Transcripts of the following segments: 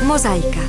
Mozaika.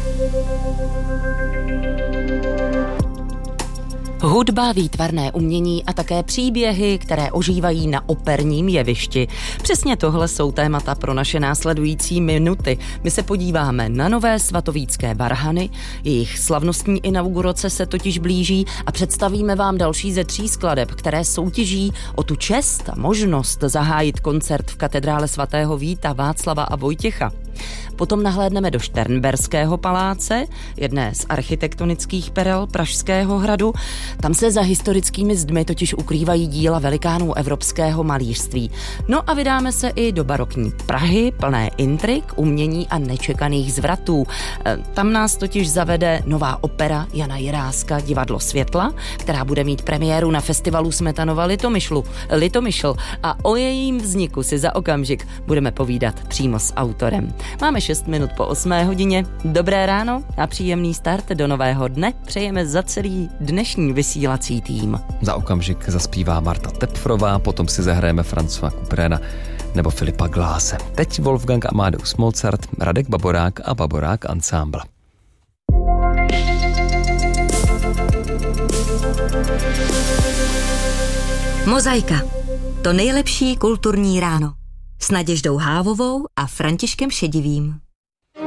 Hudba, výtvarné umění a také příběhy, které ožívají na operním jevišti. Přesně tohle jsou témata pro naše následující minuty. My se podíváme na nové svatovícké varhany, jejich slavnostní inaugurace se totiž blíží a představíme vám další ze 3 skladeb, které soutěží o tu čest a možnost zahájit koncert v katedrále svatého Víta, Václava a Vojtěcha. Potom nahlédneme do Šternberského paláce, jedné z architektonických perel Pražského hradu. Tam se za historickými zdmi totiž ukrývají díla velikánů evropského malířství. No a vydáme se i do barokní Prahy, plné intrik, umění a nečekaných zvratů. Tam nás totiž zavede nová opera Jana Jiráska Divadlo světla, která bude mít premiéru na festivalu Smetanova Litomyšl a o jejím vzniku si za okamžik budeme povídat přímo s autorem. Máme 6 minut po 8 hodině. Dobré ráno a příjemný start do nového dne přejeme za celý dnešní vysílací tým. Za okamžik zaspívá Marta Tepfrová, potom si zahrajeme Francoise Couperéna nebo Filipa Gláse. Teď Wolfgang Amadeus Mozart, Radek Baborák a Baborák Ensemble. Mozaika. To nejlepší kulturní ráno. S Naděždou Hávovou a Františkem Šedivým.